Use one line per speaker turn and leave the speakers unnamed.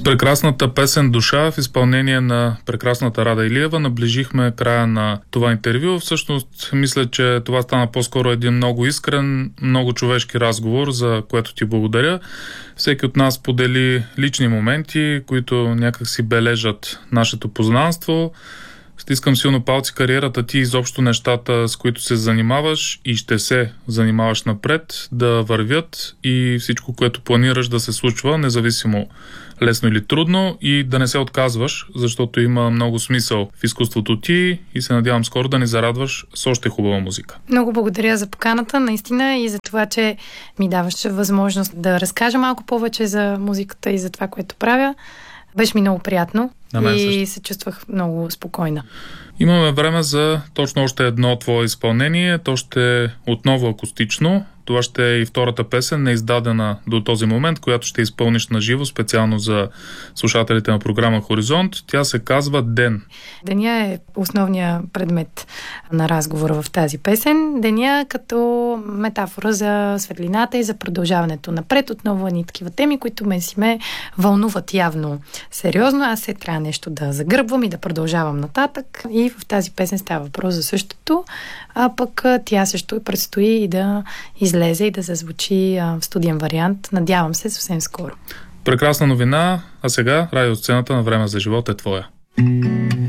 прекрасната песен "Душа" в изпълнение на прекрасната Рада Илиева наближихме края на това интервю. Всъщност, мисля, че това стана по-скоро един много искрен, много човешки разговор, за което ти благодаря. Всеки от нас подели лични моменти, които някак си бележат нашето познанство. Стискам силно палци кариерата ти, изобщо нещата, с които се занимаваш и ще се занимаваш напред, да вървят и всичко, което планираш да се случва, независимо лесно или трудно, и да не се отказваш, защото има много смисъл в изкуството ти и се надявам скоро да ни зарадваш с още хубава музика.
Много благодаря за поканата, наистина, и за това, че ми даваш възможност да разкажа малко повече за музиката и за това, което правя. Беше ми много приятно и се чувствах много спокойна.
Имаме време за точно още едно твое изпълнение. То ще е отново акустично. Това ще е и втората песен, неиздадена до този момент, която ще изпълниш на живо, специално за слушателите на програма Хоризонт. Тя се казва "Ден".
Деня е основният предмет на разговора в тази песен. Деня като метафора за светлината и за продължаването напред. Отново едни такива теми, които ме вълнуват явно сериозно. Аз се трябва нещо да загърбвам и да продължавам нататък. И в тази песен става въпрос за същото, а пък тя също предстои и да излезе и да зазвучи в студиен вариант. Надявам се съвсем скоро.
Прекрасна новина, а сега радиосцената на Време за живот е твоя.